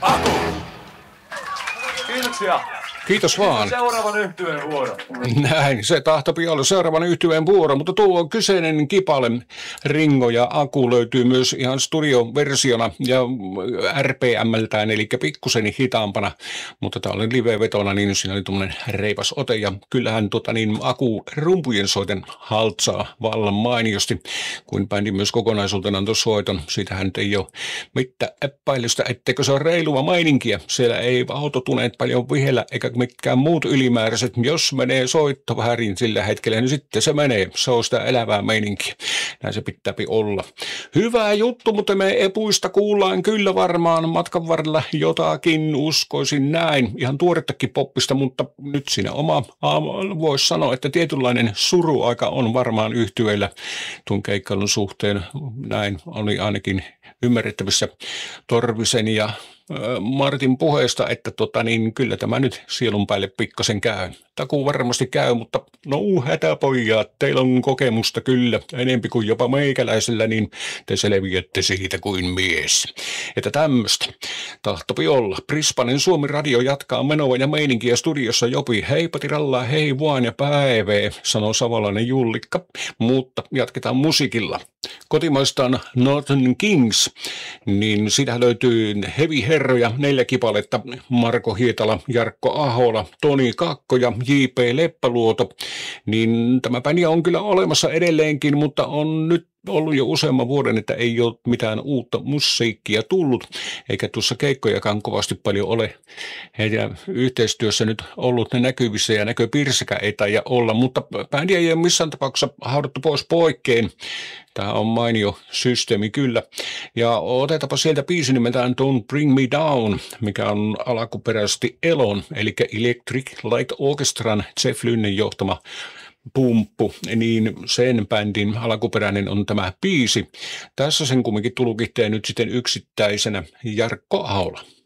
Aku! Kiitoksia. Kiitos vaan. Seuraavan yhtyeen vuoro. Näin, se tahtoi olla seuraavan yhtyeen vuoro, mutta tuo kyseinen kipale Ringo ja Aku löytyy myös ihan studioversiona ja RPMltään, eli pikkusen hitaampana, mutta tämä oli live-vetona, niin siinä oli tuommoinen reipas ote ja kyllähän Aku rumpujen soiten haltsaa vallan mainiosti, kuin bändi myös kokonaisuutena antoi soiton. Siitähän nyt ei ole mitään epäilystä, etteikö se ole reilua maininkia. Siellä ei autotuneet paljon vihellä eikä mitkään muut ylimääräiset. Jos menee soitto väärin sillä hetkellä, niin sitten se menee. Se on sitä elävää meininkiä. Näin se pitää olla. Hyvä juttu, mutta me epuista kuullaan kyllä varmaan matkan varrella jotakin, uskoisin näin. Ihan tuorettakin poppista, mutta nyt siinä voisi sanoa, että tietynlainen suruaika on varmaan yhtyeillä tuon keikkailun suhteen. Näin oli ainakin ymmärrettävissä Torvisen ja Martin puheesta, että kyllä tämä nyt sielun päälle pikkasen käy. Takuu varmasti käy, mutta no hätäpojat, teillä on kokemusta kyllä, enempi kuin jopa meikäläisellä, niin te selviätte siitä kuin mies. Että tämmöistä tahtopi olla. Prispanen Suomi Radio jatkaa menoa ja meininkiä studiossa Jopi. Heippa tiralla, hei vaan ja päivää, sanoo savolainen Jullikka, mutta jatketaan musiikilla. Kotimaistaan Northern Kings, niin siitä löytyy heavy herroja, 4 kipaletta, Marko Hietala, Jarkko Ahola, Toni Kakko ja J.P. Leppäluoto, niin tämä bändi on kyllä olemassa edelleenkin, mutta on nyt ollut jo useamman vuoden, että ei ole mitään uutta musiikkia tullut, eikä tuossa keikkojakaan kovasti paljon ole heidän yhteistyössä nyt ollut ne näkyvissä ja näköpiirissäkään ei taida olla, mutta bändiä ei ole missään tapauksessa haudattu pois poikkeen. Tämä on mainio systeemi kyllä. Ja otetaanpa sieltä biisi nimeltään Don't Bring Me Down, mikä on alkuperäisesti Elon, eli Electric Light Orchestran Jeff Lynnen johtama pumppu, niin sen bändin alkuperäinen on tämä biisi. Tässä sen kumminkin tulkitsee nyt sitten yksittäisenä Jarkko Ahola.